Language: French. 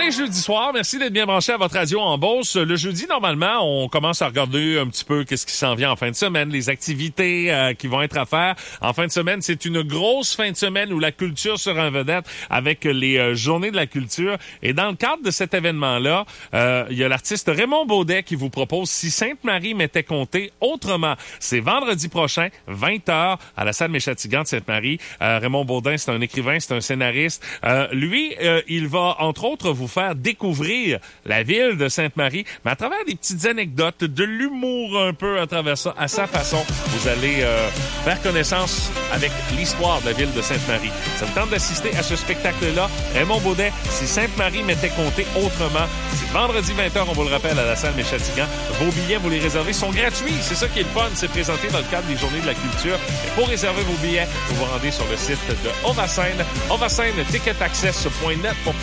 Bien jeudi soir, merci d'être bien branché à votre radio en Beauce. Le jeudi, normalement, on commence à regarder un petit peu qu'est-ce qui s'en vient en fin de semaine, les activités qui vont être à faire. En fin de semaine, c'est une grosse fin de semaine où la culture sera en vedette avec les journées de la culture. Et dans le cadre de cet événement-là, il y a l'artiste Raymond Beaudet qui vous propose Si Sainte-Marie m'était comptée autrement. C'est vendredi prochain, 20h, à la salle Méchatigant de Sainte-Marie. Raymond Beaudet, c'est un écrivain, c'est un scénariste. Lui, il va, entre autres, vous faire découvrir la ville de Sainte-Marie, mais à travers des petites anecdotes, de l'humour un peu à travers ça, à sa façon. Vous allez faire connaissance avec l'histoire de la ville de Sainte-Marie. Ça me tente d'assister à ce spectacle-là. Raymond Beaudet, Si Sainte-Marie m'était comptée autrement. C'est vendredi 20h, on vous le rappelle, à la salle Méchatigant. Vos billets, vous les réservez, sont gratuits. C'est ça qui est le fun, c'est présenté dans le cadre des Journées de la culture. Et pour réserver vos billets, vous vous rendez sur le site de Ovacène, ovacène-ticketaccess.net pour